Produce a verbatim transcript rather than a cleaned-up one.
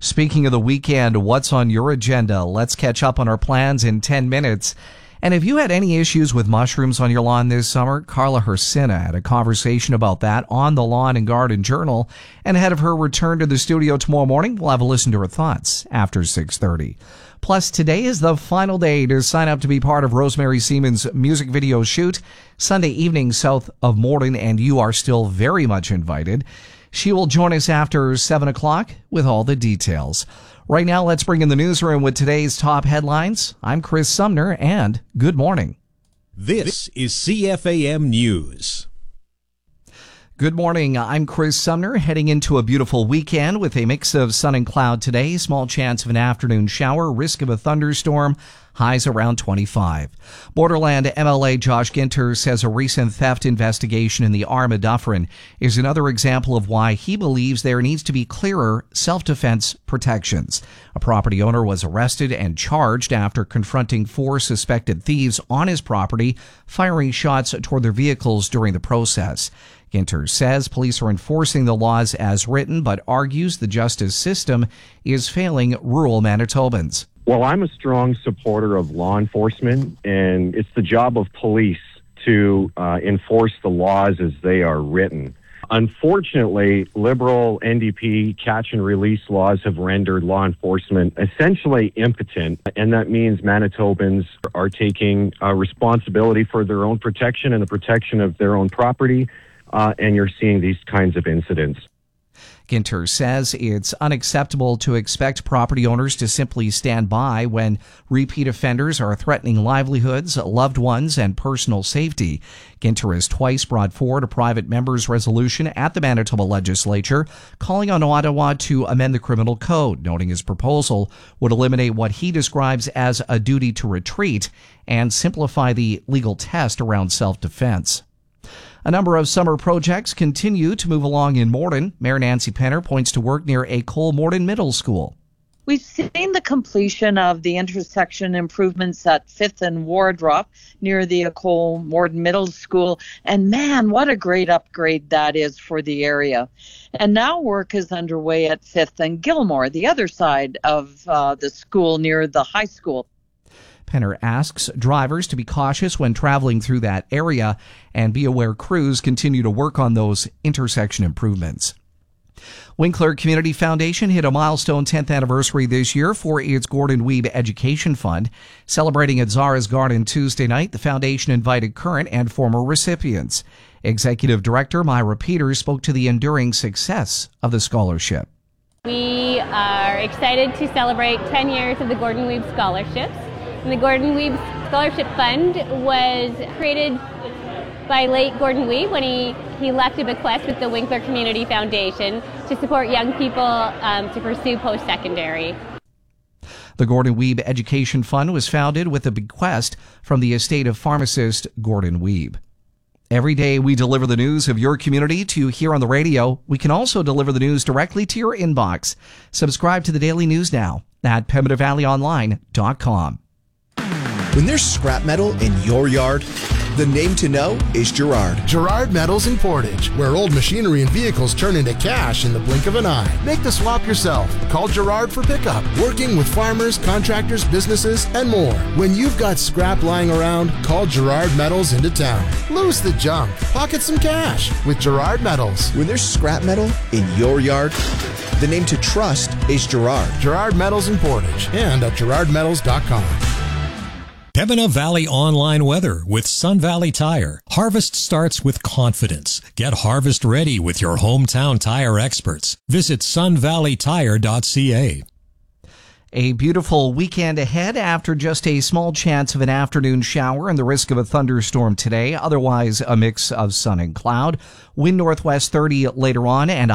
Speaking of the weekend, what's on your agenda? Let's catch up on our plans in ten minutes. And if you had any issues with mushrooms on your lawn this summer, Carla Hersina had a conversation about that on the Lawn and Garden Journal. And ahead of her return to the studio tomorrow morning, we'll have a listen to her thoughts after six thirty. Plus, today is the final day to sign up to be part of Rosemary Seaman's music video shoot Sunday evening south of Morden, and you are still very much invited. She will join us after seven o'clock with all the details. Right now, let's bring in the newsroom with today's top headlines. I'm Chris Sumner, and good morning. This is C F A M News. Good morning. I'm Chris Sumner, heading into a beautiful weekend with a mix of sun and cloud today. Small chance of an afternoon shower, risk of a thunderstorm. Highs around twenty-five. Borderland M L A Josh Ginter says a recent theft investigation in the Arma-Dufferin is another example of why he believes there needs to be clearer self-defense protections. A property owner was arrested and charged after confronting four suspected thieves on his property, firing shots toward their vehicles during the process. Ginter says police are enforcing the laws as written, but argues the justice system is failing rural Manitobans. Well, I'm a strong supporter of law enforcement, and it's the job of police to uh, enforce the laws as they are written. Unfortunately, liberal N D P catch and release laws have rendered law enforcement essentially impotent, and that means Manitobans are taking uh, responsibility for their own protection and the protection of their own property, uh, and you're seeing these kinds of incidents. Ginter says it's unacceptable to expect property owners to simply stand by when repeat offenders are threatening livelihoods, loved ones, and personal safety. Ginter has twice brought forward a private member's resolution at the Manitoba legislature calling on Ottawa to amend the criminal code, noting his proposal would eliminate what he describes as a duty to retreat and simplify the legal test around self-defense. A number of summer projects continue to move along in Morden. Mayor Nancy Penner points to work near École Morden Middle School. We've seen the completion of the intersection improvements at fifth and Wardrop near the École Morden Middle School. And man, what a great upgrade that is for the area. And now work is underway at fifth and Gilmore, the other side of uh, the school near the high school. Penner asks drivers to be cautious when traveling through that area and be aware crews continue to work on those intersection improvements. Winkler Community Foundation hit a milestone tenth anniversary this year for its Gordon Weeb Education Fund. Celebrating at Zara's Garden Tuesday night, the foundation invited current and former recipients. Executive Director Myra Peters spoke to the enduring success of the scholarship. We are excited to celebrate ten years of the Gordon Weeb Scholarships. And the Gordon Weeb Scholarship Fund was created by late Gordon Weeb when he, he left a bequest with the Winkler Community Foundation to support young people um, to pursue post-secondary. The Gordon Weeb Education Fund was founded with a bequest from the estate of pharmacist Gordon Weeb. Every day we deliver the news of your community to you here on the radio. We can also deliver the news directly to your inbox. Subscribe to the Daily News now at pembina valley online dot com. When there's scrap metal in your yard, the name to know is Gerard. Gerard Metals in Portage, where old machinery and vehicles turn into cash in the blink of an eye. Make the swap yourself. Call Gerard for pickup. Working with farmers, contractors, businesses, and more. When you've got scrap lying around, call Gerard Metals into town. Lose the junk. Pocket some cash with Gerard Metals. When there's scrap metal in your yard, the name to trust is Gerard. Gerard Metals in Portage and at gerard metals dot com. Pembina Valley online weather with Sun Valley Tire. Harvest starts with confidence. Get harvest ready with your hometown tire experts. Visit sun valley tire dot c a. A beautiful weekend ahead after just a small chance of an afternoon shower and the risk of a thunderstorm today. Otherwise, a mix of sun and cloud. Wind northwest thirty later on and